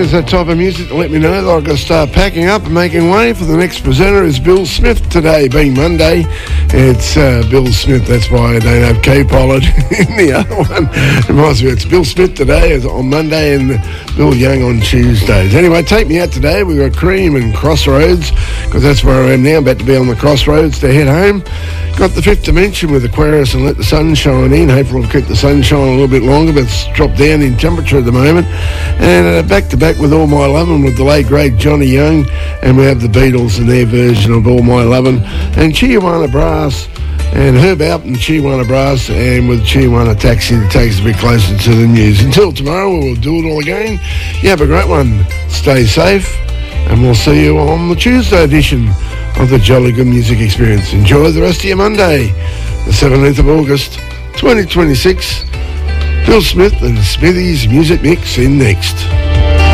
it's that type of music to let me know that I've got to start packing up and making way for the next presenter is Bill Smith today, being Monday. It's Bill Smith, that's why I don't have K-Pilot in the other one. It reminds me, it's Bill Smith today on Monday and Bill Young on Tuesdays. Anyway, take me out today. We've got Cream and Crossroads, because that's where I am now, about to be on the Crossroads to head home. Got the Fifth Dimension with Aquarius and Let the Sun Shine In. Hopefully we'll keep the sunshine a little bit longer, but it's dropped down in temperature at the moment. And back-to-back with All My Lovin' with the late, great Johnny Young. And we have the Beatles and their version of All My Lovin'. And Chihuahua Brass and Herb out and Chihuahua Brass, and with Chihuahua Taxi that takes us a bit closer to the news. Until tomorrow, we'll do it all again. You have a great one. Stay safe, and we'll see you on the Tuesday edition of the Jolly Good Music Experience. Enjoy the rest of your Monday, the 17th of August, 2026. Bill Smith and Smithy's Music Mix in next.